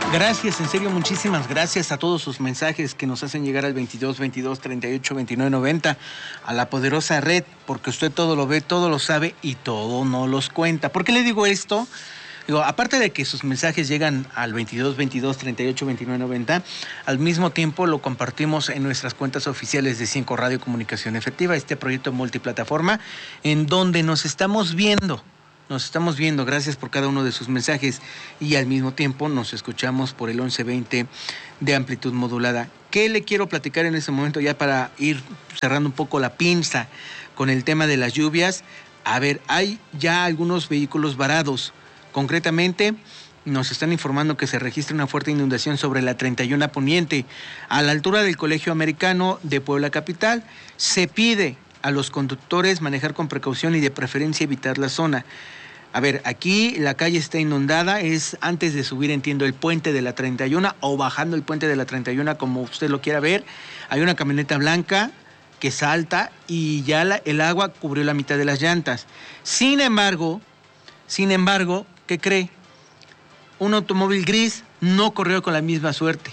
Gracias, en serio, muchísimas gracias a todos sus mensajes que nos hacen llegar al 22 22 38 29 90, a la poderosa red, porque usted todo lo ve, todo lo sabe y todo no los cuenta. ¿Por qué le digo esto? Digo, aparte de que sus mensajes llegan al 22 22 38 29 90, al mismo tiempo lo compartimos en nuestras cuentas oficiales de 5 Radio Comunicación Efectiva, este proyecto multiplataforma, en donde nos estamos viendo. Gracias por cada uno de sus mensajes y al mismo tiempo nos escuchamos por el 1120 de amplitud modulada. ¿Qué le quiero platicar en este momento ya para ir cerrando un poco la pinza con el tema de las lluvias? A ver, hay ya algunos vehículos varados. Concretamente, nos están informando que se registra una fuerte inundación sobre la 31 Poniente, a la altura del Colegio Americano de Puebla Capital. Se pide a los conductores manejar con precaución y de preferencia evitar la zona. A ver, aquí la calle está inundada, es antes de subir, entiendo, el puente de la 31 o bajando el puente de la 31, como usted lo quiera ver. Hay una camioneta blanca que salta y ya el agua cubrió la mitad de las llantas. Sin embargo, ¿qué cree? Un automóvil gris no corrió con la misma suerte.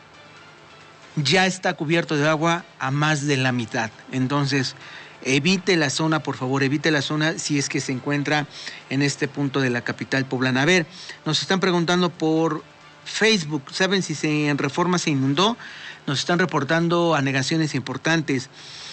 Ya está cubierto de agua a más de la mitad. Entonces, evite la zona, por favor, evite la zona si es que se encuentra en este punto de la capital poblana. A ver, nos están preguntando por Facebook, ¿saben si en Reforma se inundó? Nos están reportando anegaciones importantes.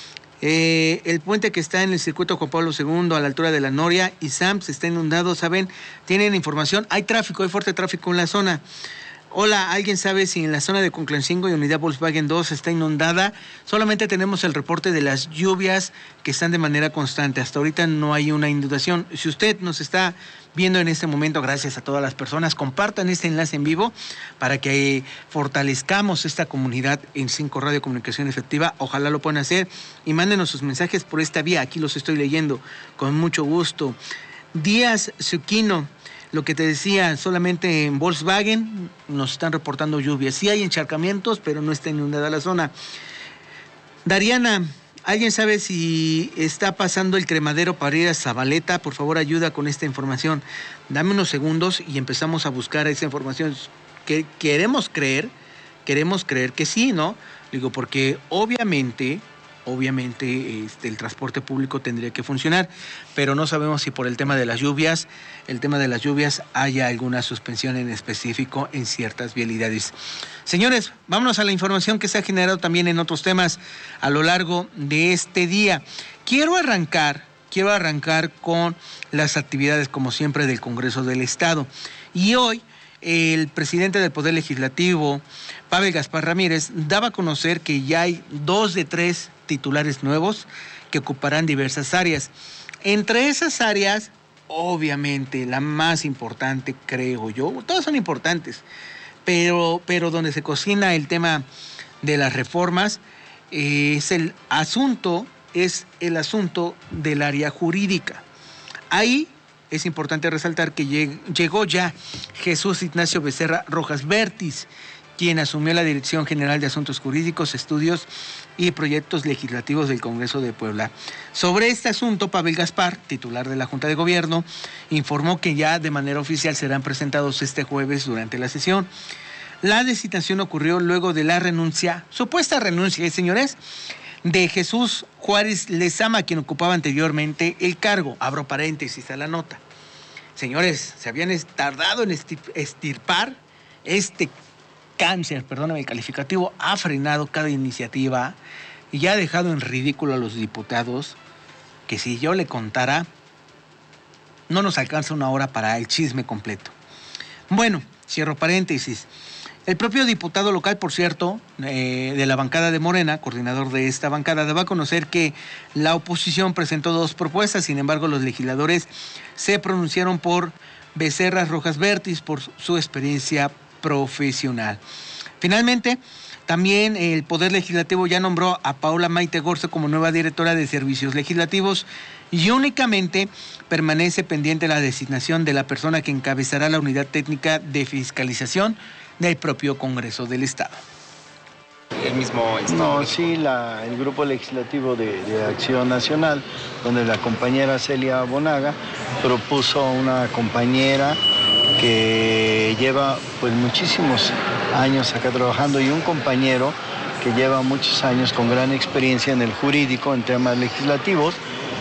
El puente que está en el circuito Juan Pablo II a la altura de la Noria y Sams está inundado, ¿saben? ¿Tienen información? Hay tráfico, hay fuerte tráfico en la zona. Hola, ¿alguien sabe si en la zona de Conclancingo y Unidad Volkswagen 2 está inundada? Solamente tenemos el reporte de las lluvias que están de manera constante. Hasta ahorita no hay una inundación. Si usted nos está viendo en este momento, gracias a todas las personas, compartan este enlace en vivo para que fortalezcamos esta comunidad en 5 Radio Comunicación Efectiva. Ojalá lo puedan hacer y mándenos sus mensajes por esta vía. Aquí los estoy leyendo con mucho gusto. Díaz Zuquino. Lo que te decía, solamente en Volkswagen nos están reportando lluvias. Sí hay encharcamientos, pero no está inundada la zona. Dariana, ¿alguien sabe si está pasando el cremadero para ir a Zabaleta? Por favor, ayuda con esta información. Dame unos segundos y empezamos a buscar esa información. Que queremos creer que sí, ¿no? Digo, porque obviamente el transporte público tendría que funcionar, pero no sabemos si por el tema de las lluvias haya alguna suspensión en específico en ciertas vialidades. Señores, vámonos a la información que se ha generado también en otros temas a lo largo de este día. Quiero arrancar con las actividades, como siempre, del Congreso del Estado. Y hoy el presidente del Poder Legislativo, Pavel Gaspar Ramírez, daba a conocer que ya hay 2 de 3 titulares nuevos que ocuparán diversas áreas. Entre esas áreas, obviamente, la más importante, creo yo, todas son importantes, pero donde se cocina el tema de las reformas es el asunto del área jurídica. Ahí es importante resaltar que llegó ya Jesús Ignacio Becerra Rojas Bertis, quien asumió la Dirección General de Asuntos Jurídicos, Estudios y Proyectos Legislativos del Congreso de Puebla. Sobre este asunto, Pavel Gaspar, titular de la Junta de Gobierno, informó que ya de manera oficial serán presentados este jueves durante la sesión. La designación ocurrió luego de la supuesta renuncia, señores, de Jesús Juárez Lezama, quien ocupaba anteriormente el cargo. Abro paréntesis a la nota. Señores, se habían tardado en extirpar este cáncer, perdóname el calificativo, ha frenado cada iniciativa y ya ha dejado en ridículo a los diputados, que si yo le contara, no nos alcanza una hora para el chisme completo. Bueno, cierro paréntesis. El propio diputado local, por cierto, de la bancada de Morena, coordinador de esta bancada, daba a conocer que la oposición presentó 2 propuestas, sin embargo los legisladores se pronunciaron por Becerra Rojas Bertis por su experiencia profesional. Finalmente, también el Poder Legislativo ya nombró a Paula Maite Gorce como nueva directora de Servicios Legislativos y únicamente permanece pendiente la designación de la persona que encabezará la unidad técnica de fiscalización del propio Congreso del Estado. El mismo Estado. No, sí, el Grupo Legislativo de Acción Nacional, donde la compañera Celia Bonaga propuso una compañera que lleva pues muchísimos años acá trabajando, y un compañero que lleva muchos años con gran experiencia en el jurídico, en temas legislativos,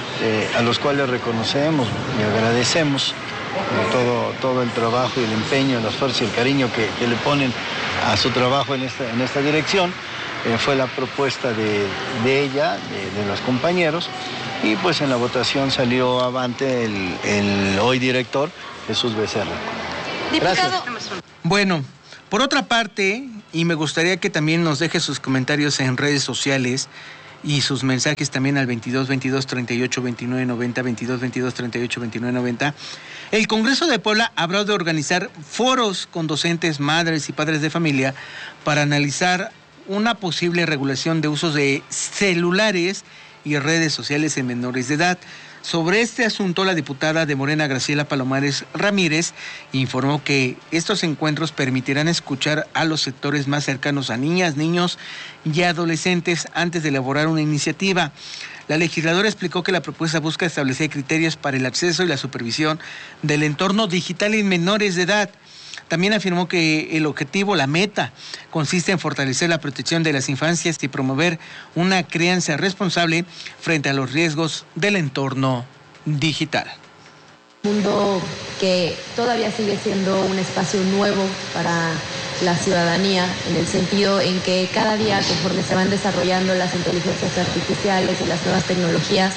a los cuales reconocemos y agradecemos todo el trabajo y el empeño, el esfuerzo y el cariño que le ponen a su trabajo en esta dirección. Fue la propuesta de ella, de los compañeros, y pues en la votación salió avante el hoy director Jesús Becerra. Diputado. Bueno, por otra parte, y me gustaría que también nos deje sus comentarios en redes sociales y sus mensajes también al 22 22 38 29 90, 22 22 38 29 90. El Congreso de Puebla habrá de organizar foros con docentes, madres y padres de familia para analizar una posible regulación de usos de celulares y redes sociales en menores de edad. Sobre este asunto, la diputada de Morena, Graciela Palomares Ramírez, informó que estos encuentros permitirán escuchar a los sectores más cercanos a niñas, niños y adolescentes antes de elaborar una iniciativa. La legisladora explicó que la propuesta busca establecer criterios para el acceso y la supervisión del entorno digital en menores de edad. También afirmó que el objetivo, la meta, consiste en fortalecer la protección de las infancias y promover una crianza responsable frente a los riesgos del entorno digital. Un mundo que todavía sigue siendo un espacio nuevo para la ciudadanía, en el sentido en que cada día, conforme se van desarrollando las inteligencias artificiales y las nuevas tecnologías,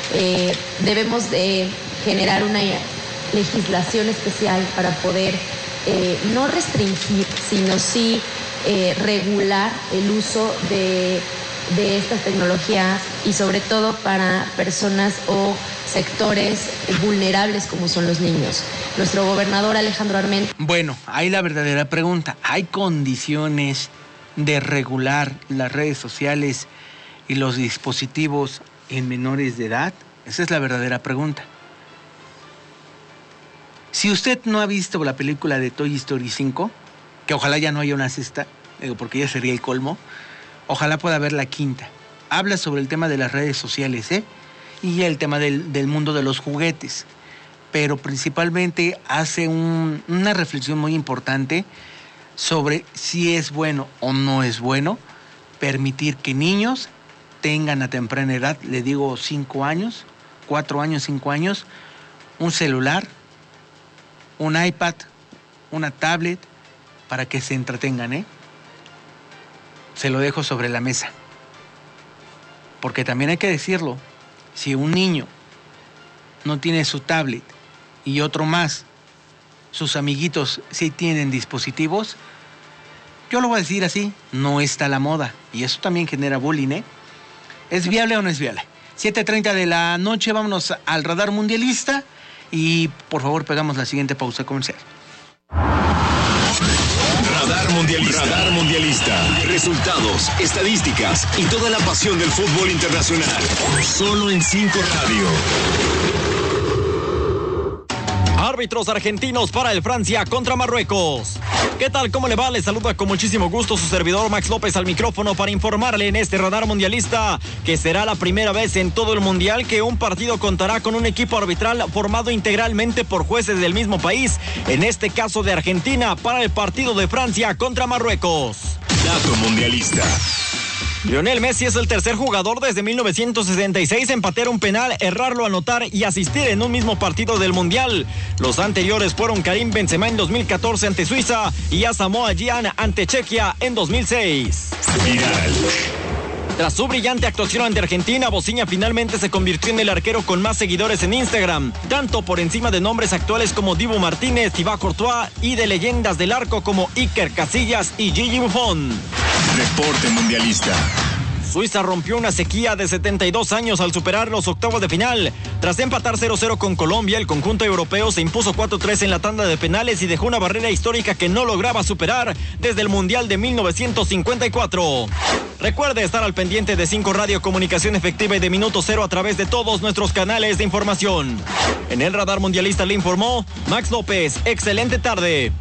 debemos de generar una legislación especial para poder no restringir, sino sí regular el uso de estas tecnologías, y sobre todo para personas o sectores vulnerables como son los niños. Nuestro gobernador Alejandro Armenta. Bueno, ahí la verdadera pregunta. ¿Hay condiciones de regular las redes sociales y los dispositivos en menores de edad? Esa es la verdadera pregunta. Si usted no ha visto la película de Toy Story 5, que ojalá ya no haya una sexta, porque ya sería el colmo, ojalá pueda ver la quinta. Habla sobre el tema de las redes sociales, y el tema del mundo de los juguetes, pero principalmente hace una reflexión muy importante sobre si es bueno o no es bueno permitir que niños tengan a temprana edad, le digo 5 años, 4 años, 5 años, un celular, un iPad, una tablet, para que se entretengan, Se lo dejo sobre la mesa. Porque también hay que decirlo, si un niño no tiene su tablet y otro más, sus amiguitos sí tienen dispositivos, yo lo voy a decir así, no está la moda. Y eso también genera bullying, ¿Es viable o no es viable? 7:30 de la noche, vámonos al radar mundialista. Y por favor, pegamos la siguiente pausa comercial. Radar Mundialista. Radar Mundialista. Resultados, estadísticas y toda la pasión del fútbol internacional. Solo en 5 Radio. Árbitros argentinos para el Francia contra Marruecos. ¿Qué tal? ¿Cómo le va? Le saluda con muchísimo gusto su servidor Max López al micrófono para informarle en este radar mundialista que será la primera vez en todo el mundial que un partido contará con un equipo arbitral formado integralmente por jueces del mismo país, en este caso de Argentina, para el partido de Francia contra Marruecos. Dato mundialista. Lionel Messi es el tercer jugador desde 1966 en patear un penal, errarlo, anotar y asistir en un mismo partido del Mundial. Los anteriores fueron Karim Benzema en 2014 ante Suiza y Asamoah Gyan ante Chequia en 2006. Viral. Tras su brillante actuación ante Argentina, Bociña finalmente se convirtió en el arquero con más seguidores en Instagram, tanto por encima de nombres actuales como Dibu Martínez, Thibaut Courtois y de leyendas del arco como Iker Casillas y Gigi Buffon. Deporte mundialista. Suiza rompió una sequía de 72 años al superar los octavos de final. Tras empatar 0-0 con Colombia, el conjunto europeo se impuso 4-3 en la tanda de penales y dejó una barrera histórica que no lograba superar desde el Mundial de 1954. Recuerde estar al pendiente de 5 Radio, comunicación efectiva y de minuto cero a través de todos nuestros canales de información. En el radar mundialista le informó Max López. Excelente tarde.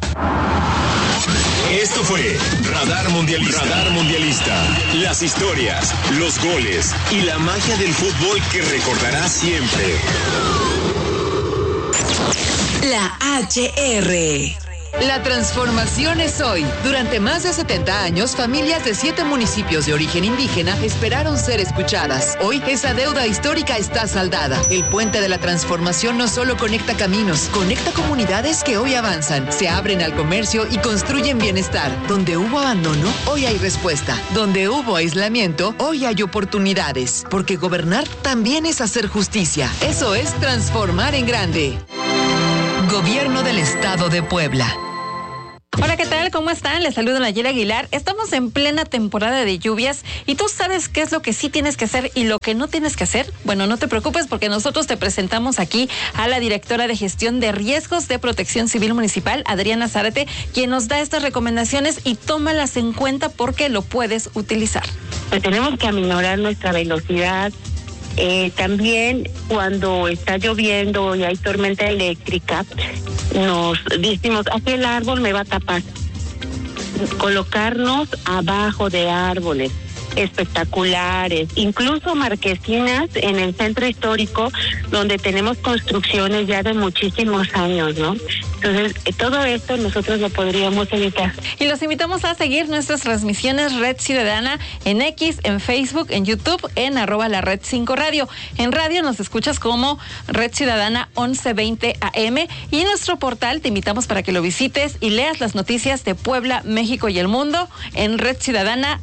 Esto fue Radar Mundialista. Radar Mundialista. Las historias, los goles y la magia del fútbol que recordarás siempre. La HR. La transformación es hoy. Durante más de 70 años, familias de 7 municipios de origen indígena esperaron ser escuchadas. Hoy, esa deuda histórica está saldada. El puente de la transformación no solo conecta caminos, conecta comunidades que hoy avanzan, se abren al comercio y construyen bienestar. Donde hubo abandono, hoy hay respuesta. Donde hubo aislamiento, hoy hay oportunidades. Porque gobernar también es hacer justicia. Eso es transformar en grande. Gobierno del Estado de Puebla. Hola, ¿qué tal? ¿Cómo están? Les saludo Nayeli Aguilar. Estamos en plena temporada de lluvias y tú sabes qué es lo que sí tienes que hacer y lo que no tienes que hacer. Bueno, no te preocupes porque nosotros te presentamos aquí a la directora de Gestión de Riesgos de Protección Civil Municipal, Adriana Zárate, quien nos da estas recomendaciones y tómalas en cuenta porque lo puedes utilizar. Pues tenemos que aminorar nuestra velocidad. También cuando está lloviendo y hay tormenta eléctrica, nos decimos, aquel árbol me va a tapar. Colocarnos abajo de árboles espectaculares, incluso marquesinas en el centro histórico donde tenemos construcciones ya de muchísimos años, ¿no? Entonces, todo esto nosotros lo podríamos evitar. Y los invitamos a seguir nuestras transmisiones Red Ciudadana en X, en Facebook, en YouTube, en @la Red 5 Radio. En radio nos escuchas como Red Ciudadana 1120 AM y en nuestro portal te invitamos para que lo visites y leas las noticias de Puebla, México y el mundo en redciudadana.mx.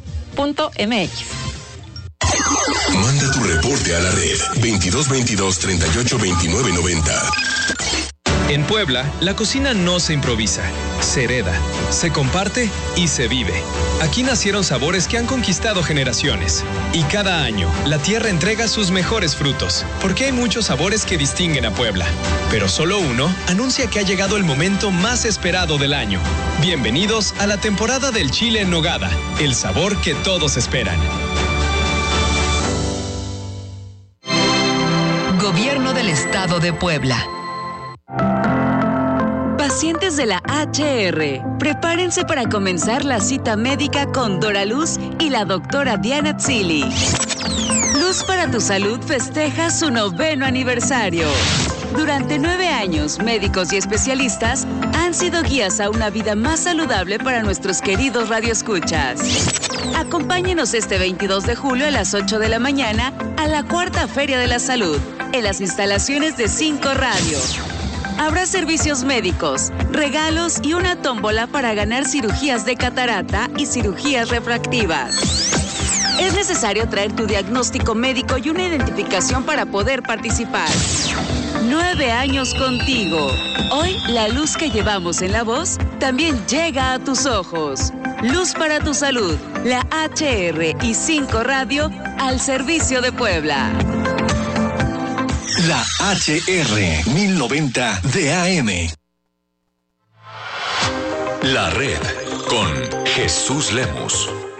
Manda tu reporte a la red 2222 38 29 90. En Puebla, la cocina no se improvisa, se hereda, se comparte y se vive. Aquí nacieron sabores que han conquistado generaciones. Y cada año, la tierra entrega sus mejores frutos, porque hay muchos sabores que distinguen a Puebla. Pero solo uno anuncia que ha llegado el momento más esperado del año. Bienvenidos a la temporada del chile en nogada, el sabor que todos esperan. Gobierno del Estado de Puebla. Pacientes de la HR, prepárense para comenzar la cita médica con Dora Luz y la doctora Diana Tzili. Luz para tu Salud festeja su 9º aniversario. Durante 9 años, médicos y especialistas han sido guías a una vida más saludable para nuestros queridos radioescuchas. Acompáñenos este 22 de julio a las 8 de la mañana a la 4ª Feria de la Salud, en las instalaciones de 5 Radio. Habrá servicios médicos, regalos y una tómbola para ganar cirugías de catarata y cirugías refractivas. Es necesario traer tu diagnóstico médico y una identificación para poder participar. 9 años contigo. Hoy, la luz que llevamos en la voz también llega a tus ojos. Luz para tu Salud, la HR y 5 Radio al servicio de Puebla. La HR 1090 de AM. La red con Jesús Lemus.